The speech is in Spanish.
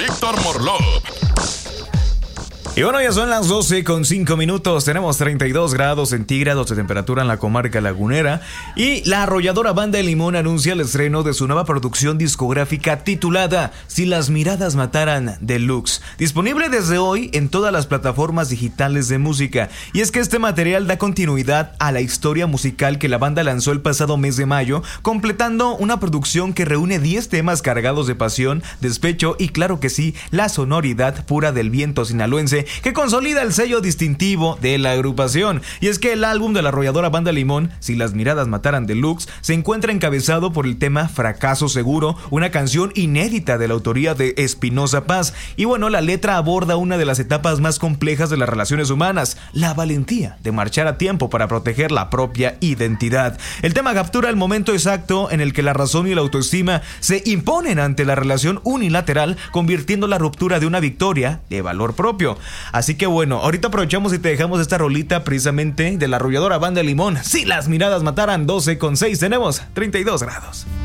Víctor Morlov. Y bueno, ya son las 12:05. Tenemos 32 grados centígrados de temperatura en la comarca lagunera. Y la arrolladora Banda de Limón anuncia el estreno de su nueva producción discográfica titulada Si las miradas mataran Deluxe. Disponible desde hoy en todas las plataformas digitales de música. Y es que este material da continuidad a la historia musical que la banda lanzó el pasado mes de mayo, completando una producción que reúne 10 temas cargados de pasión, despecho y, claro que sí, la sonoridad pura del viento sinaloense, que consolida el sello distintivo de la agrupación. Y es que el álbum de la arrolladora Banda Limón, Si las miradas mataran Deluxe, se encuentra encabezado por el tema Fracaso Seguro, una canción inédita de la autoría de Espinosa Paz. Y bueno, la letra aborda una de las etapas más complejas de las relaciones humanas, la valentía de marchar a tiempo para proteger la propia identidad. El tema captura el momento exacto en el que la razón y la autoestima se imponen ante la relación unilateral, convirtiendo la ruptura de una victoria de valor propio. Así que bueno, ahorita aprovechamos y te dejamos esta rolita precisamente de la arrolladora Banda Limón. Si las miradas mataran, 12:06, tenemos 32 grados.